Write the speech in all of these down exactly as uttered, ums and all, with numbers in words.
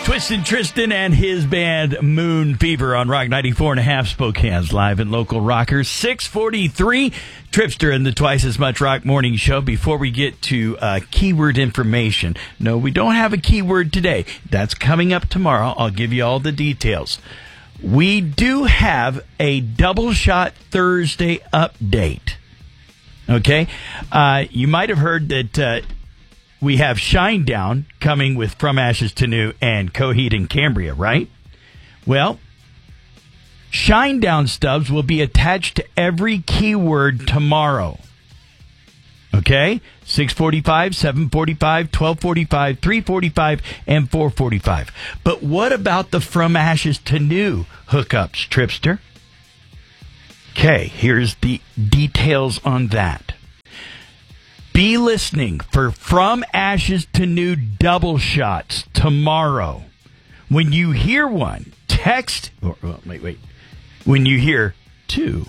Twisted Tristan and his band Moon Fever on Rock ninety-four and a half, Spokane's live and local rockers. six forty-three, Tripster and the Twice as Much Rock Morning Show. Before we get to uh, keyword information, no, we don't have a keyword today. That's coming up tomorrow. I'll give you all the details. We do have a Double Shot Thursday update. Okay? Uh, you might have heard that... Uh, We have Shinedown coming with From Ashes to New and Coheed and Cambria, right? Well, Shinedown stubs will be attached to every keyword tomorrow. Okay? six forty-five, seven forty-five, twelve forty-five, three forty-five, and four forty-five. But what about the From Ashes to New hookups, Tripster? Okay, here's the details on that. Be listening for From Ashes to New double shots tomorrow. When you hear one, text... Or, oh, wait, wait. When you hear two,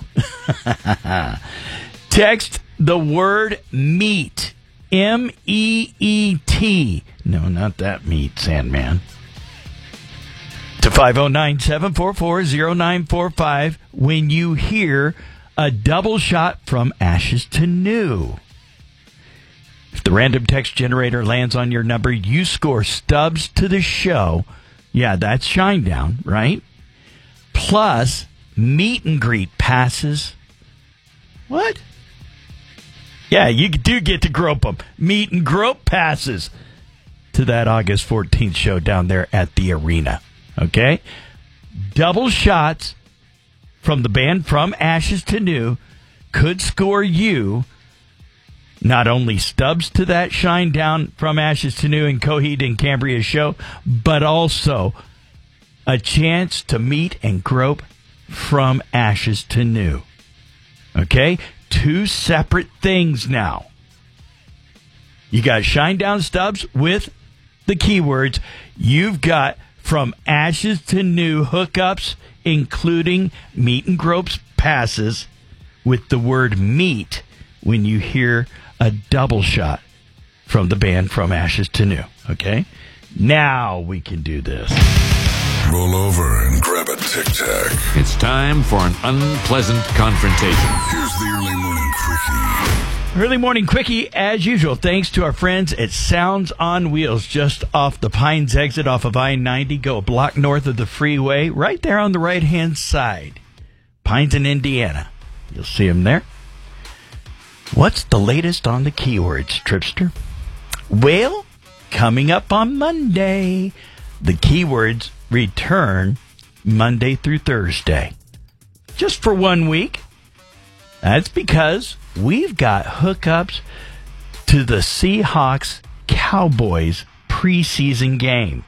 text the word meat. M E E T. No, not that meat, Sandman. To five oh nine, seven four four, oh nine four five when you hear a double shot From Ashes to New. If the random text generator lands on your number, you score stubs to the show. Yeah, that's Shinedown, right? Plus, meet and greet passes. What? Yeah, you do get to grope them. Meet and grope passes to that August fourteenth show down there at the arena. Okay? Double shots from the band From Ashes to New could score you not only stubs to that Shinedown From Ashes to New and Coheed and Cambria show, but also a chance to meet and grope From Ashes to New. Okay? Two separate things now. You got Shinedown stubs with the keywords. You've got From Ashes to New hookups, including meet and gropes passes with the word meet when you hear a double shot from the band From Ashes to New. Okay? Now we can do this. Roll over and grab a Tic Tac. It's time for an unpleasant confrontation. Here's the Early Morning Quickie. Early Morning Quickie, as usual, thanks to our friends at Sounds on Wheels, just off the Pines exit off of I ninety. Go a block north of the freeway, right there on the right-hand side. Pines in Indiana. You'll see them there. What's the latest on the keywords, Tripster? Well, coming up on Monday, the keywords return Monday through Thursday. Just for one week. That's because we've got hookups to the Seahawks Cowboys preseason game.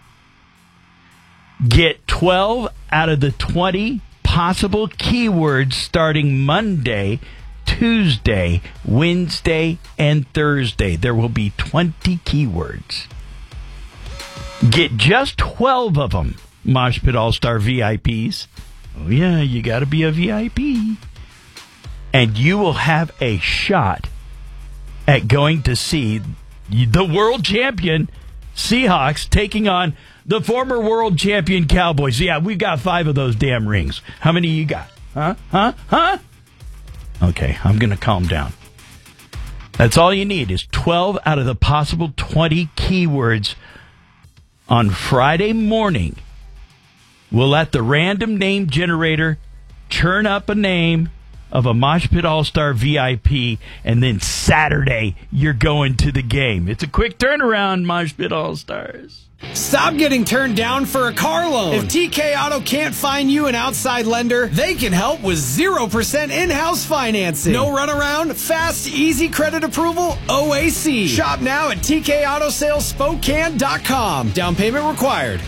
Get twelve out of the twenty possible keywords starting Monday, Tuesday, Wednesday, and Thursday. There will be twenty keywords. Get just twelve of them, Mosh Pit All-Star V I Ps. Oh, yeah, you got to be a V I P. And you will have a shot at going to see the world champion Seahawks taking on the former world champion Cowboys. Yeah, we've got five of those damn rings. How many you got? Huh? Huh? Huh? Okay, I'm going to calm down. That's all you need is twelve out of the possible twenty keywords on Friday morning. We'll let the random name generator churn up a name of a Mosh Pit All-Star V I P, and then Saturday, you're going to the game. It's a quick turnaround, Mosh Pit All-Stars. Stop getting turned down for a car loan. If T K Auto can't find you an outside lender, they can help with zero percent in-house financing. No runaround, fast, easy credit approval, O A C. Shop now at T K Auto Sales Spokane dot com. Down payment required.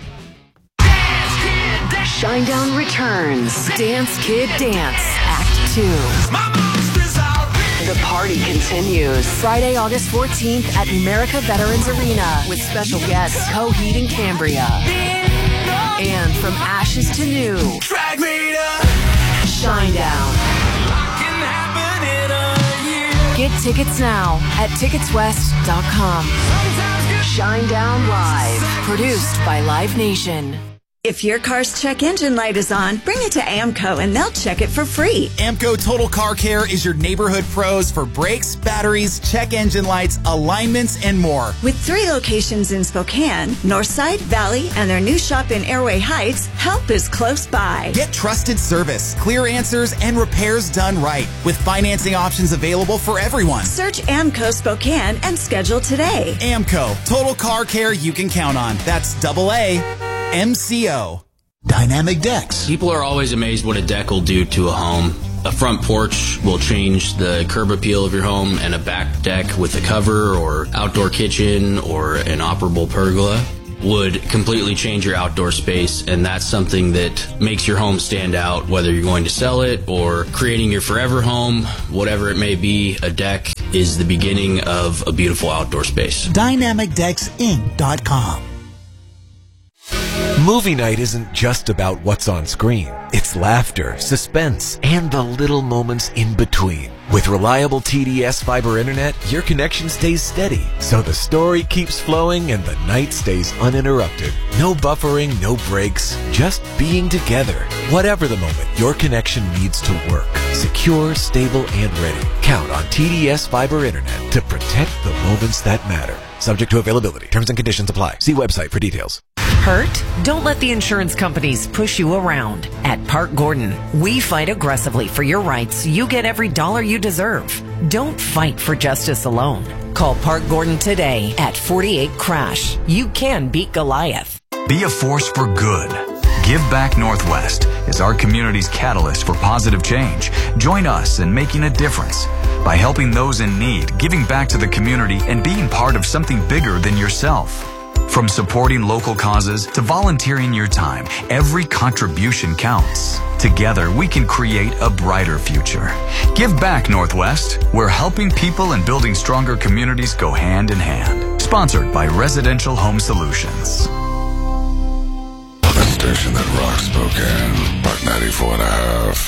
Shinedown returns. Dance Kid Dance, Act two. The party continues. Friday, August fourteenth at America Veterans Arena with special guests Coheed and Cambria. And From Ashes to New, Shinedown. Get tickets now at tickets west dot com. Shinedown Live. Produced by Live Nation. If your car's check engine light is on, bring it to AMCO and they'll check it for free. AMCO Total Car Care is your neighborhood pros for brakes, batteries, check engine lights, alignments, and more. With three locations in Spokane, Northside, Valley, and their new shop in Airway Heights, help is close by. Get trusted service, clear answers, and repairs done right, with financing options available for everyone. Search AMCO Spokane and schedule today. AMCO Total Car Care you can count on. That's double A M C O. Dynamic decks. People are always amazed what a deck will do to a home. A front porch will change the curb appeal of your home, and a back deck with a cover or outdoor kitchen or an operable pergola would completely change your outdoor space, and that's something that makes your home stand out, whether you're going to sell it or creating your forever home, whatever it may be. A deck is the beginning of a beautiful outdoor space. Dynamic Decks Inc dot com. Movie night isn't just about what's on screen. It's laughter, suspense, and the little moments in between. With reliable T D S fiber internet, your connection stays steady, so the story keeps flowing and the night stays uninterrupted. No buffering, no breaks, just being together. Whatever the moment, your connection needs to work. Secure, stable, and ready. Count on T D S fiber internet to protect the moments that matter. Subject to availability. Terms and conditions apply. See website for details. Hurt? Don't let the insurance companies push you around. At Park Gordon, we fight aggressively for your rights so you get every dollar you deserve. Don't fight for justice alone. Call Park Gordon today at forty-eight crash. You can beat Goliath. Be a force for good. Give Back Northwest is our community's catalyst for positive change. Join us in making a difference by helping those in need, giving back to the community, and being part of something bigger than yourself. From supporting local causes to volunteering your time, every contribution counts. Together, we can create a brighter future. Give Back Northwest, where helping people and building stronger communities go hand in hand. Sponsored by Residential Home Solutions. The station that rocks Spokane, Park ninety-four and a half.